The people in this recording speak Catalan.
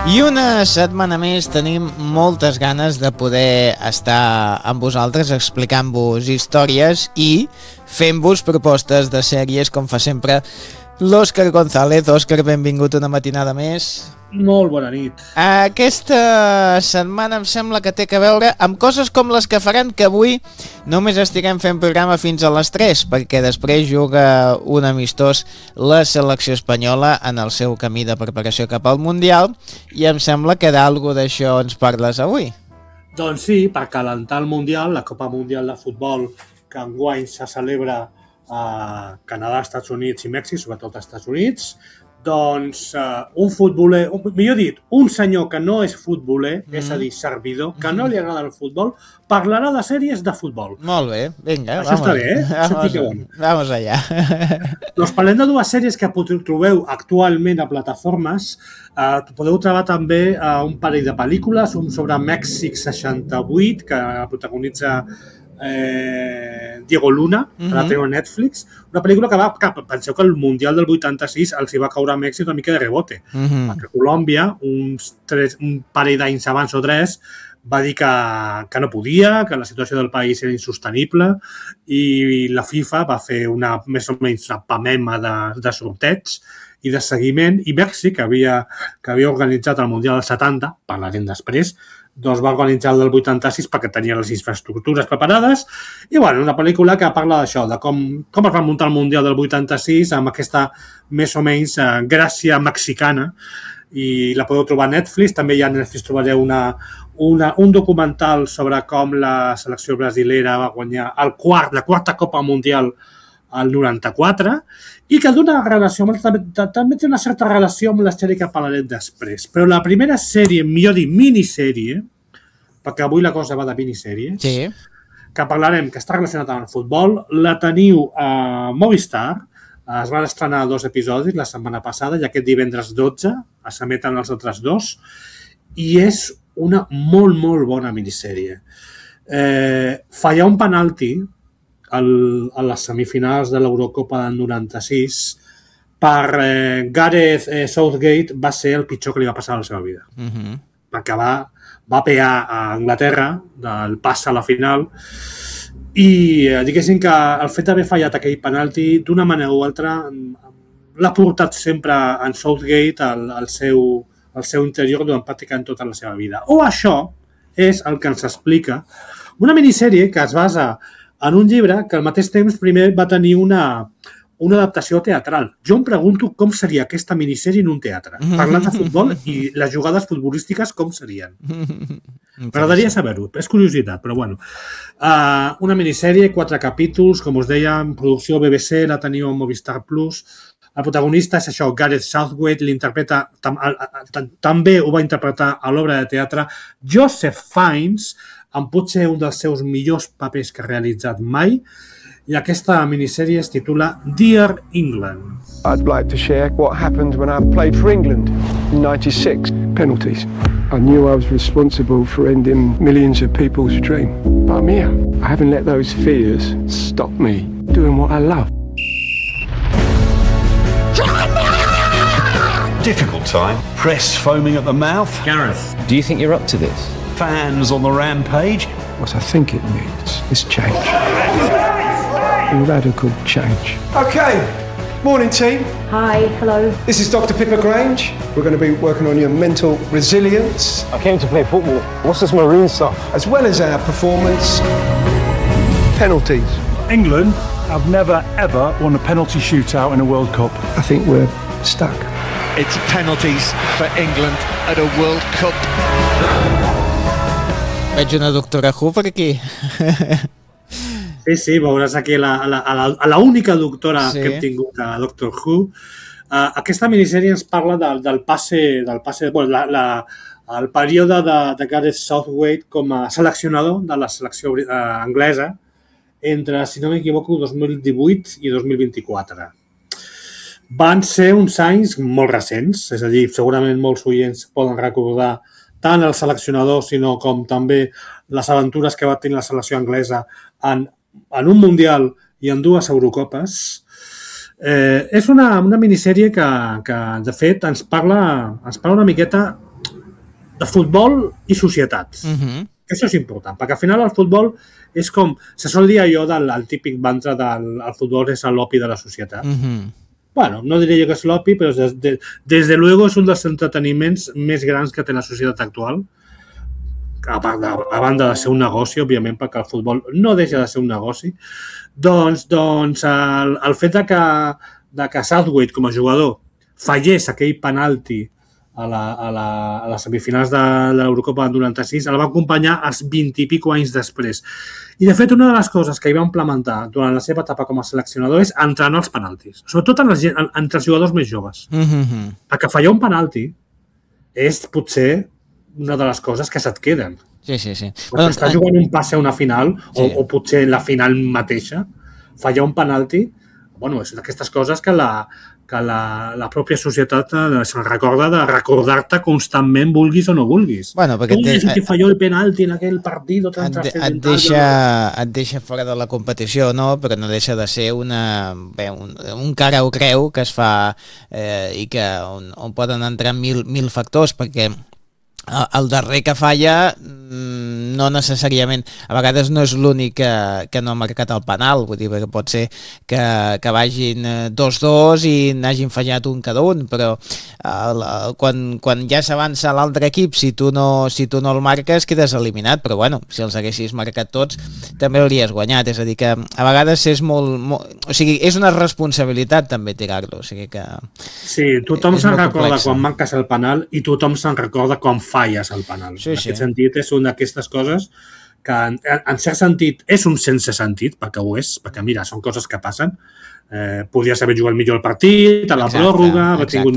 I una setmana més tenim moltes ganes de poder estar amb vosaltres explicant-vos històries i fent-vos propostes de sèries, com fa sempre l'Òscar González. Òscar, benvingut una matinada més. Molt bona nit. Aquesta setmana em sembla que té a veure amb coses com les que faran que avui només estiguem fent programa fins a les 3, perquè després juga un amistós la selecció espanyola en el seu camí de preparació cap al Mundial, i em sembla que d'algú d'això ens parles avui. Doncs sí, per calentar el Mundial, la Copa Mundial de Futbol, que enguany se celebra a Canadà, Estats Units i Mèxic, sobretot als Estats Units, doncs un futboler, millor dit, un senyor que no és futboler, és a dir, servidor, que no li agrada el futbol, parlarà de sèries de futbol. Molt bé, vinga. Això està bé, eh? Vamos allá. Doncs parlem de dues sèries que trobeu actualment a plataformes. Podeu trobar també un parell de pel·lícules, un sobre Mèxic 68, que protagonitza Diego Luna, que la teniu a Netflix, una pel·lícula que penseu que el Mundial del 86 els hi va caure a Mèxic una mica de rebote, perquè Colòmbia, un parell d'anys abans o 3, va dir que no podia, que la situació del país era insostenible, i la FIFA va fer més o menys una pamema de sorteig i de seguiment, i Mèxic, que havia organitzat el Mundial del 70, parlarem després, doncs va organitzar el del 86 perquè tenia les infraestructures preparades, i bueno, una pel·lícula que parla d'això, de com es va muntar el Mundial del 86 amb aquesta més o menys gràcia mexicana, i la podeu trobar a Netflix. També a Netflix trobareu un documental sobre com la selecció brasilera va guanyar la quarta Copa Mundial al 94, i que d'una relació, també té una certa relació amb la sèrie que parlarem després. Però la primera sèrie, millor dir, minissèrie, perquè avui la cosa va de minissèries, sí, que parlarem, que està relacionada amb el futbol, la teniu a Movistar. Es van estrenar 2 episodis la setmana passada, i aquest divendres 12 s'emeten els altres 2, i és una molt, molt bona minissèrie. Fallar un penalti a les semifinals de l'Eurocopa del 96 per Gareth Southgate va ser el pitjor que li va passar a la seva vida. Perquè va pegar a Anglaterra del pas a la final, i diguéssim que el fet d'haver fallat aquell penalti d'una manera o altra l'ha portat sempre en Southgate al seu interior durant pràcticament tota la seva vida. O això és el que ens explica una minissèrie que es basa en un llibre que al mateix temps primer va tenir una adaptació teatral. Jo em pregunto com seria aquesta minissèrie en un teatre, parlant de futbol, i les jugades futbolístiques com serien. M'agradaria saber-ho, és curiositat, però bueno. Una minissèrie, 4 capítols, com us deia, en producció BBC, la teniu a Movistar Plus. El protagonista és això, Gareth Southgate, l'interpreta, també ho va interpretar a l'obra de teatre Joseph Fiennes, amb potser un dels seus millors papers que ha realitzat mai, i aquesta minissèrie es titula Dear England. I'd like to share what happened when I played for England in 96. Penalties. I knew I was responsible for ending millions of people's dream. But I'm here. I haven't let those fears stop me doing what I love. Difficult time. Press foaming at the mouth. Gareth. Do you think you're up to this? Fans on the rampage. What I think it needs is change. Radical change. Okay, morning team. Hi, hello. This is Dr. Pippa Grange. We're going to be working on your mental resilience. I came to play football. What's this marine stuff? As well as our performance. Penalties. England have never ever won a penalty shootout in a World Cup. I think we're stuck. It's penalties for England at a World Cup. Veig una doctora Who per aquí. Sí, veuràs aquí la única doctora que hem tingut a Doctor Who. Aquesta minissèrie ens parla del passe, el període de Gareth Southgate com a seleccionador de la selecció anglesa entre, si no m'equivoco, 2018 i 2024. Van ser uns anys molt recents, és a dir, segurament molts oients poden recordar tant el seleccionador, sinó com també les aventures que va tenir la selecció anglesa en un Mundial i en 2 Eurocopes. És una minissèrie que, de fet, ens parla una miqueta de futbol i societat. Que això és important, perquè al final el futbol és com... Se sol dir allò del típic mantra del futbol és l'opi de la societat. Bueno, no diré jo que és l'opi, però des de luego és un dels entreteniments més grans que té la societat actual, a banda de ser un negoci, òbviament, perquè el futbol no deixa de ser un negoci. Doncs el fet de que Southgate, com a jugador, fallés aquell penalti a les semifinals de l'Eurocopa del 96, el va acompanyar els 20 i pico anys després. I, de fet, una de les coses que hi va implementar durant la seva etapa com a seleccionador és entrenar els penaltis, sobretot entre els jugadors més joves. Perquè fallar un penalti és potser una de les coses que se't queden. Sí. Perquè estàs jugant un passe a una final, o potser la final mateixa, fallar un penalti, bueno, és d'aquestes coses que la pròpia societat se'n recorda de recordar-te constantment, vulguis o no vulguis. Bueno, perquè que falló el penalti en aquell partit et deixa fora de la competició, no? Però no deixa de ser un cara o creu que es fa i que on poden entrar mil factors, perquè el darrer que falla no necessàriament, a vegades no és l'únic que no ha marcat el penal, vull dir que pot ser que vagin 2-2 i n'hagin fallat un cada un, però quan ja s'avança l'altre equip, si tu no el marques quedes eliminat, però bueno, si els haguessis marcat tots també hauries guanyat, és a dir que a vegades és molt o sigui, és una responsabilitat també tirar-lo, o sigui que sí, tothom se'n recorda quan marques el penal i tothom se'n recorda quan falles el penal. En aquest sentit és una d'aquestes coses que en cert sentit és un sense sentit, perquè ho és, perquè mira, són coses que passen. Podries haver jugat millor el partit, a la pròrroga, haver tingut